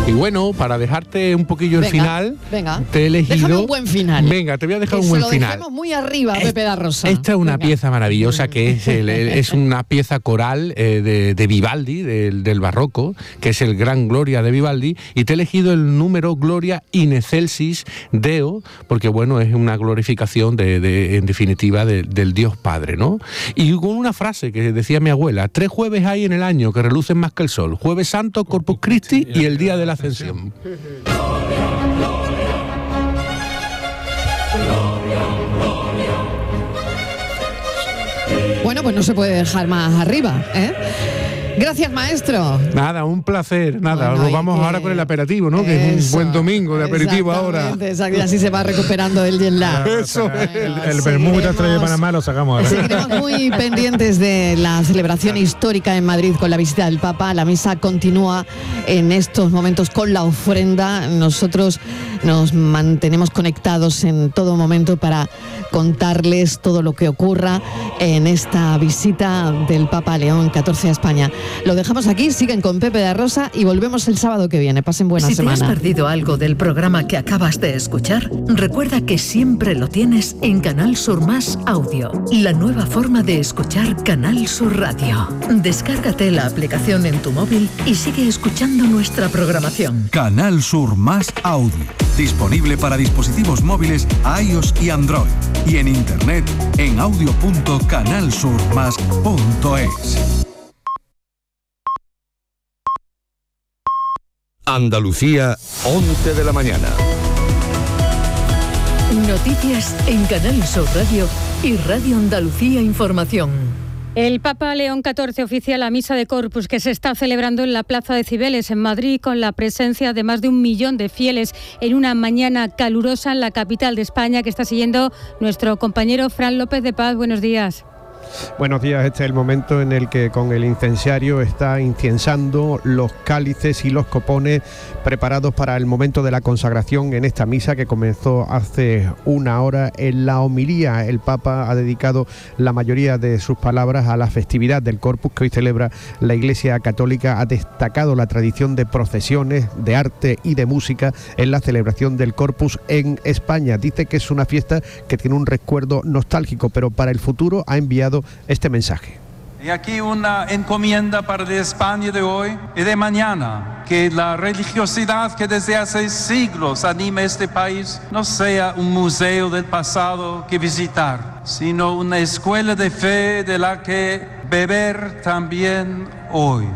Y bueno, para dejarte un poquillo el final, te he elegido... Déjame un buen final. Venga, te voy a dejar un buen final. Se lo dejemos muy arriba, Pepe da Rosa. Esta es una pieza maravillosa que es una pieza coral de Vivaldi, del barroco, que es el Gran Gloria de Vivaldi, y te he elegido el número Gloria in excelsis Deo, porque bueno, es una glorificación en definitiva del Dios Padre, ¿no? Y con una frase que decía mi abuela: 3 jueves hay en el año que relucen más que el sol: Jueves Santo, Corpus Christi y el día de la Ascensión. Bueno, pues no se puede dejar más arriba, ¿eh? Gracias, maestro. Nada, un placer. Nada, bueno, nos vamos ahora con el aperitivo, ¿no? Que es un buen domingo de aperitivo ahora. Exacto, así se va recuperando el jet lag. Eso es. El vermú que trae Panamá lo sacamos ahora. Seguiremos muy pendientes de la celebración histórica en Madrid con la visita del Papa. La misa continúa en estos momentos con la ofrenda. Nosotros nos mantenemos conectados en todo momento para contarles todo lo que ocurra en esta visita del Papa León XIV a España. Lo dejamos aquí, siguen con Pepe da Rosa y volvemos el sábado que viene. Pasen buena semana. Si te has perdido algo del programa que acabas de escuchar, recuerda que siempre lo tienes en Canal Sur Más Audio, la nueva forma de escuchar Canal Sur Radio. Descárgate la aplicación en tu móvil y sigue escuchando nuestra programación. Canal Sur Más Audio, disponible para dispositivos móviles iOS y Android, y en internet en audio.canalsurmas.es. Andalucía, 11 de la mañana. Noticias en Canal Sur Radio y Radio Andalucía Información. El Papa León XIV oficia la misa de Corpus que se está celebrando en la Plaza de Cibeles, en Madrid, con la presencia de más de 1 millón de fieles en una mañana calurosa en la capital de España, que está siguiendo nuestro compañero Fran López de Paz. Buenos días. Buenos días, este es el momento en el que con el incenciario está inciensando los cálices y los copones preparados para el momento de la consagración en esta misa que comenzó hace 1 hora. En la homilía el Papa ha dedicado la mayoría de sus palabras a la festividad del Corpus que hoy celebra la Iglesia Católica. Ha destacado la tradición de procesiones, de arte y de música en la celebración del Corpus en España. Dice que es una fiesta que tiene un recuerdo nostálgico, pero para el futuro ha enviado este mensaje. Y aquí una encomienda para la España de hoy y de mañana, que la religiosidad que desde hace siglos anima este país no sea un museo del pasado que visitar, sino una escuela de fe de la que beber también hoy.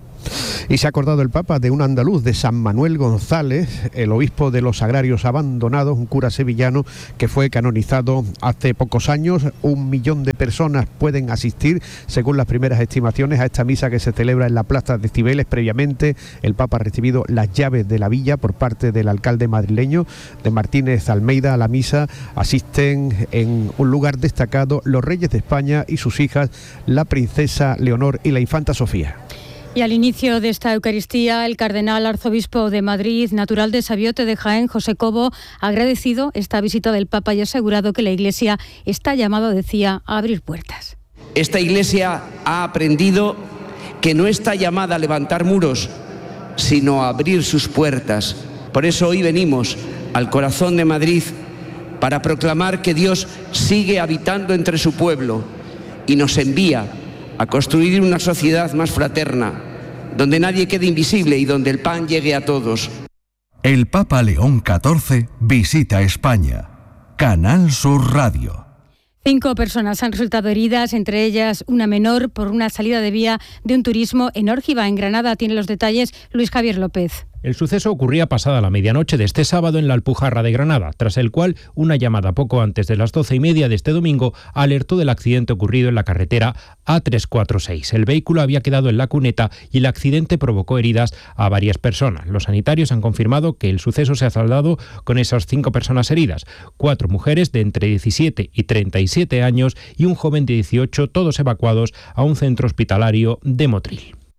Y se ha acordado el Papa de un andaluz, de San Manuel González, el obispo de los Agrarios Abandonados, un cura sevillano que fue canonizado hace pocos años. 1 millón de personas pueden asistir, según las primeras estimaciones, a esta misa que se celebra en la Plaza de Cibeles. Previamente, el Papa ha recibido las llaves de la villa por parte del alcalde madrileño, de Martínez Almeida. A la misa asisten en un lugar destacado los reyes de España y sus hijas, la princesa Leonor y la infanta Sofía. Y al inicio de esta Eucaristía, el cardenal arzobispo de Madrid, natural de Sabiote de Jaén, José Cobo, ha agradecido esta visita del Papa y ha asegurado que la Iglesia está llamada, decía, a abrir puertas. Esta Iglesia ha aprendido que no está llamada a levantar muros, sino a abrir sus puertas. Por eso hoy venimos al corazón de Madrid para proclamar que Dios sigue habitando entre su pueblo y nos envía a construir una sociedad más fraterna, donde nadie quede invisible y donde el pan llegue a todos. El Papa León XIV visita España. Canal Sur Radio. 5 personas han resultado heridas, entre ellas una menor, por una salida de vía de un turismo en Órgiva, en Granada. Tiene los detalles Luis Javier López. El suceso ocurría pasada la medianoche de este sábado en la Alpujarra de Granada, tras el cual una llamada poco antes de las 12:30 de este domingo alertó del accidente ocurrido en la carretera A346. El vehículo había quedado en la cuneta y el accidente provocó heridas a varias personas. Los sanitarios han confirmado que el suceso se ha saldado con esas 5 personas heridas, 4 mujeres de entre 17 y 37 años y un joven de 18, todos evacuados a un centro hospitalario de Motril.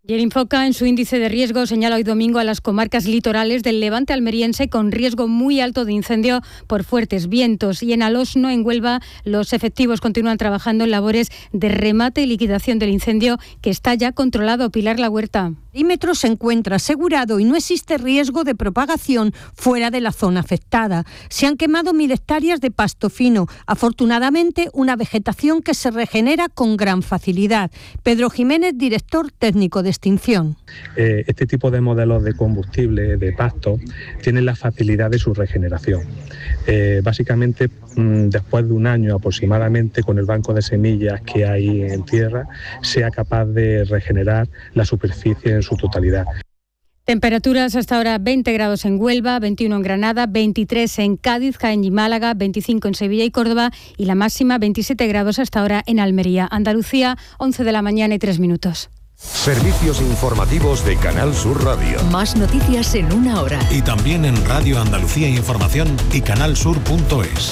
Y el Infoca, en su índice de riesgo, señala hoy domingo a las comarcas litorales del levante almeriense con riesgo muy alto de incendio por fuertes vientos. Y en Alosno, en Huelva, los efectivos continúan trabajando en labores de remate y liquidación del incendio, que está ya controlado. Pilar La Huerta. El perímetro se encuentra asegurado y no existe riesgo de propagación fuera de la zona afectada. Se han quemado 1000 hectáreas de pasto fino. Afortunadamente, una vegetación que se regenera con gran facilidad. Pedro Jiménez, director técnico de extinción. Este tipo de modelos de combustible, de pasto, tienen la facilidad de su regeneración. Básicamente, después de un año aproximadamente, con el banco de semillas que hay en tierra, sea capaz de regenerar la superficie en su totalidad. Temperaturas hasta ahora: 20 grados en Huelva, 21 en Granada, 23 en Cádiz, Jaén y Málaga, 25 en Sevilla y Córdoba, y la máxima 27 grados hasta ahora en Almería. Andalucía, 11 de la mañana y 3 minutos. Servicios informativos de Canal Sur Radio. Más noticias en una hora. Y también en Radio Andalucía Información y canalsur.es.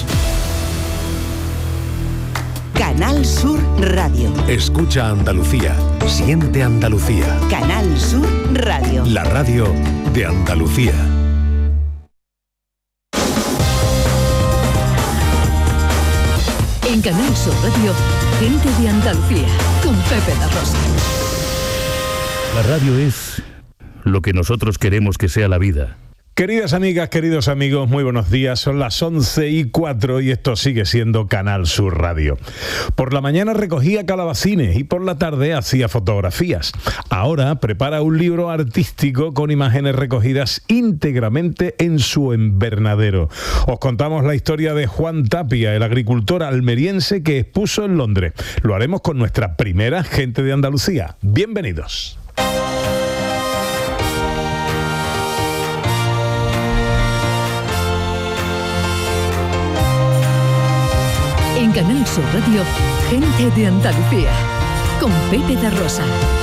Canal Sur Radio. Escucha Andalucía. Siente Andalucía. Canal Sur Radio. La radio de Andalucía. En Canal Sur Radio, gente de Andalucía, con Pepe da Rosa. La radio es lo que nosotros queremos que sea la vida. Queridas amigas, queridos amigos, muy buenos días. Son las 11:04 y esto sigue siendo Canal Sur Radio. Por la mañana recogía calabacines y por la tarde hacía fotografías. Ahora prepara un libro artístico con imágenes recogidas íntegramente en su invernadero. Os contamos la historia de Juan Tapia, el agricultor almeriense que expuso en Londres. Lo haremos con nuestra primera gente de Andalucía. Bienvenidos. En Canal Sur Radio, gente de Andalucía, con Pepe da Rosa.